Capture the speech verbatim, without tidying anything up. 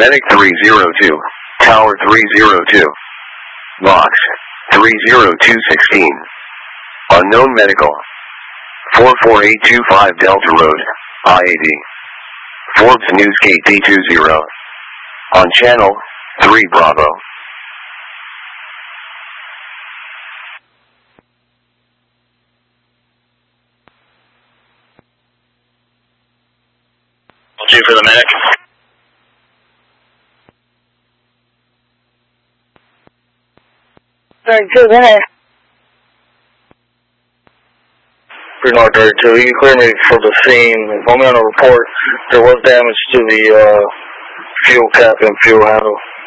Medic three zero two, Tower three zero two. Box three zero two sixteen. Unknown medical. four four eight two five Delta Road, I eighty. Forbes Newsgate D twenty. On channel three Bravo. Two for the medic. thirty-two, go ahead. Three North thirty-two, you can clear me for the scene. I'm on a report. There was damage to the uh, fuel cap and fuel handle.